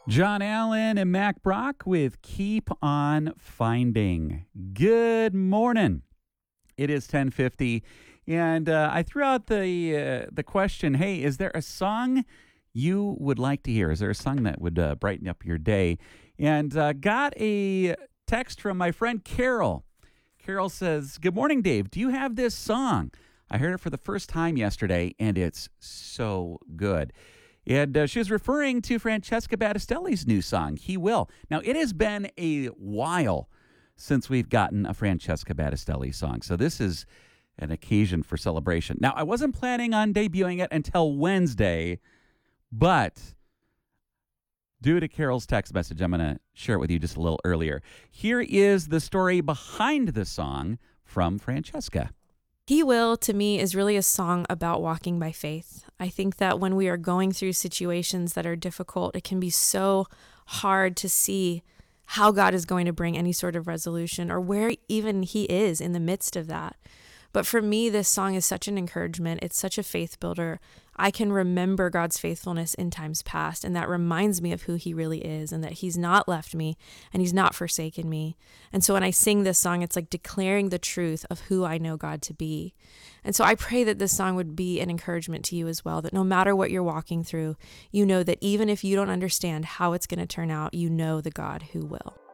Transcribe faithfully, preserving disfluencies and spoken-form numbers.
John Allen and Mac Brock with Keep On Finding. Good morning. It is ten fifty, and uh, I threw out the uh, the question, hey, is there a song you would like to hear? Is there a song that would uh, brighten up your day? And uh, got a text from my friend Carol. Carol says, good morning, Dave. Do you have this song? I heard it for the first time yesterday, and it's so good. And uh, she was referring to Francesca Battistelli's new song, He Will. Now, it has been a while since we've gotten a Francesca Battistelli song, so this is an occasion for celebration. Now, I wasn't planning on debuting it until Wednesday, but due to Carol's text message, I'm going to share it with you just a little earlier. Here is the story behind the song from Francesca. He Will, to me, is really a song about walking by faith. I think that when we are going through situations that are difficult, it can be so hard to see how God is going to bring any sort of resolution or where even He is in the midst of that. But for me, this song is such an encouragement. It's such a faith builder. I can remember God's faithfulness in times past, and that reminds me of who He really is and that He's not left me and He's not forsaken me. And so when I sing this song, it's like declaring the truth of who I know God to be. And so I pray that this song would be an encouragement to you as well, that no matter what you're walking through, you know that even if you don't understand how it's going to turn out, you know the God who will.